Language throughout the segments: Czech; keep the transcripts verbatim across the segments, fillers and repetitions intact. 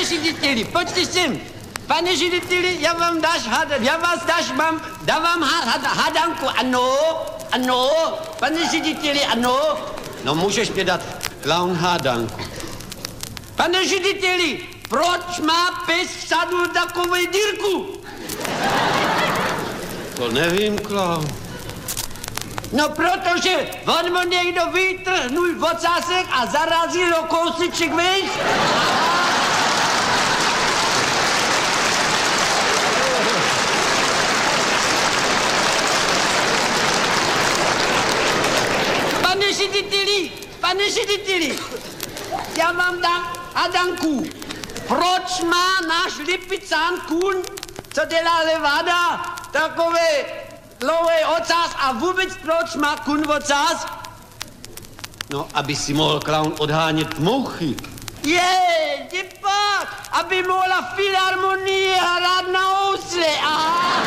řediteli, pojďte sem. Pane řediteli, já vám dáš hádanku, já vás dáš, mám, dávám hádanku, ano, ano, pane řediteli, ano. No můžeš mě dát klaun hádanku. Pane řediteli, proč má pes v sadu takovou dírku? To nevím, klaun. No protože on mu někdo vytrhnul ocásek a zarazil ho kousíček vejš. Pane řediteli, pane řediteli, já vám dám hádanku. Proč má náš lipicán kůň, co dělá levada, takové dlouhý ocás a vůbec proč má kůň ocás? No, aby si mohl klaun odhánět mouchy. Je, děpak, aby mohla filharmonie hrát na housle, aha.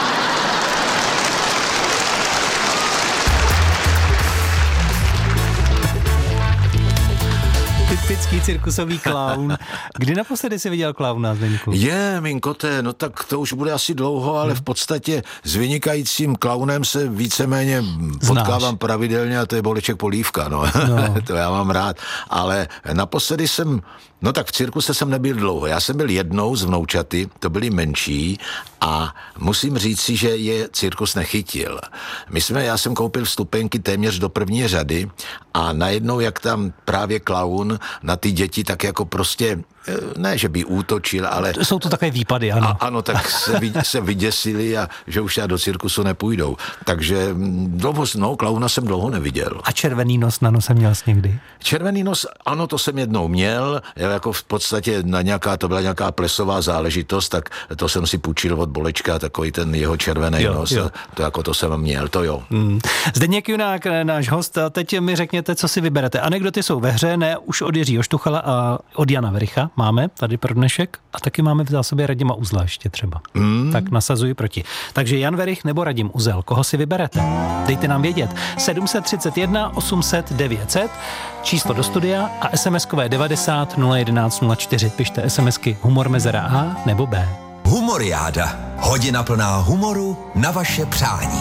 Typický cirkusový klaun. Kdy naposledy jsi viděl klauna, Zdeňku? Je, mým koté, no tak to už bude asi dlouho, ale v podstatě s vynikajícím klaunem se víceméně potkávám pravidelně a to je Boleček Polívka, no. no. To já mám rád, ale naposledy jsem, no tak v cirkuse jsem nebyl dlouho, já jsem byl jednou z vnoučaty, to byli menší a musím říct si, že je cirkus nechytil. My jsme, já jsem koupil vstupenky téměř do první řady a najednou, jak tam právě klaun na ty děti tak jako prostě, ne, že by útočil, ale... Jsou to takové výpady, ano. A, ano, tak se, vy, se vyděsili a že už já do cirkusu nepůjdou. Takže dlouho, no, klauna jsem dlouho neviděl. A červený nos na nose měl jsi někdy? Červený nos, ano, to jsem jednou měl, jako v podstatě na nějaká, to byla nějaká plesová záležitost, tak to jsem si půjčil od Bolečka, takový ten jeho červený jo, nos, jo. To jako to jsem měl, to jo. Hmm. Zdeněk Junák, náš host, teď mi řekněte, co si vyberete. Anekdoty jsou ve hře, ne už od Jiřího Štuchala a od Jana Vericha. Máme tady pro dnešek a taky máme v zásobě Radima Uzla ještě třeba. Mm. Tak nasazuji proti. Takže Jan Verich nebo Radim Uzel, koho si vyberete? Dejte nám vědět. sedm set třicet jedna osm set devět set, číslo do studia a SMSkové devadesát nula jedenáct nula čtyři. Pište SMSky humor mezera A nebo B. Humoriáda. Hodina plná humoru na vaše přání.